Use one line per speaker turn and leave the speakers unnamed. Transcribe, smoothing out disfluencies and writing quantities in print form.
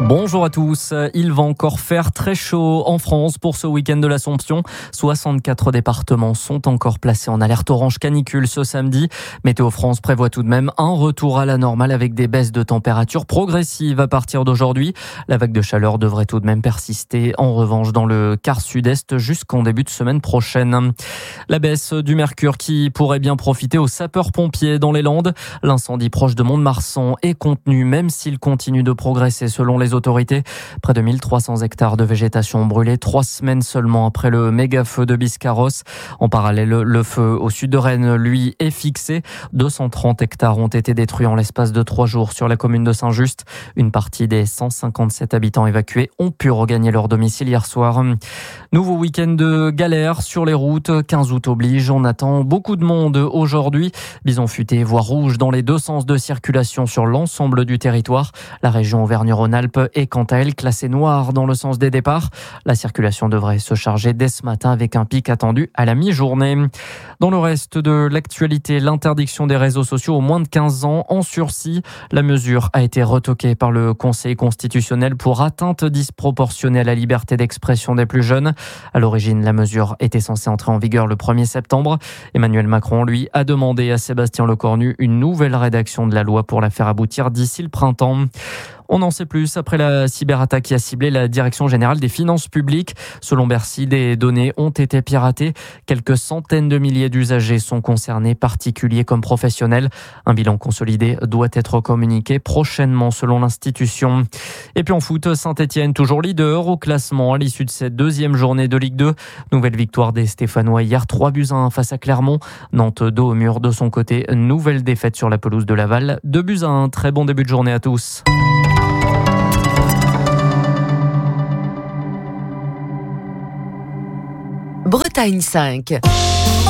Bonjour à tous. Il va encore faire très chaud en France pour ce week-end de l'Assomption. 64 départements sont encore placés en alerte orange canicule ce samedi. Météo France prévoit tout de même un retour à la normale avec des baisses de température progressives à partir d'aujourd'hui. La vague de chaleur devrait tout de même persister en revanche dans le quart sud-est jusqu'en début de semaine prochaine. La baisse du mercure qui pourrait bien profiter aux sapeurs-pompiers dans les Landes. L'incendie proche de Mont-de-Marsan est contenu même s'il continue de progresser selon les autorités. Près de 1300 hectares de végétation ont brûlé 3 semaines seulement après le méga-feu de Biscarrosse. En parallèle, le feu au sud de Rennes, lui, est fixé. 230 hectares ont été détruits en l'espace de 3 jours sur la commune de Saint-Just. Une partie des 157 habitants évacués ont pu regagner leur domicile hier soir. Nouveau week-end de galère sur les routes. 15 août oblige. On attend beaucoup de monde aujourd'hui. Bison futé, voie rouge dans les deux sens de circulation sur l'ensemble du territoire. La région Auvergne-Rhône-Alpes est quant à elle classée noire dans le sens des départs. La circulation devrait se charger dès ce matin avec un pic attendu à la mi-journée. Dans le reste de l'actualité, l'interdiction des réseaux sociaux aux moins de 15 ans en sursis. La mesure a été retoquée par le Conseil constitutionnel pour atteinte disproportionnée à la liberté d'expression des plus jeunes. À l'origine, la mesure était censée entrer en vigueur le 1er septembre. Emmanuel Macron, lui, a demandé à Sébastien Lecornu une nouvelle rédaction de la loi pour la faire aboutir d'ici le printemps. On en sait plus après la cyberattaque qui a ciblé la Direction générale des finances publiques. Selon Bercy, des données ont été piratées. Quelques centaines de milliers d'usagers sont concernés, particuliers comme professionnels. Un bilan consolidé doit être communiqué prochainement selon l'institution. Et puis en foot, Saint-Etienne toujours leader au classement à l'issue de cette deuxième journée de Ligue 2. Nouvelle victoire des Stéphanois hier, 3-1 face à Clermont. Nantes dos au mur de son côté. Nouvelle défaite sur la pelouse de Laval. 2-1. Très bon début de journée à tous.
Bretagne 5.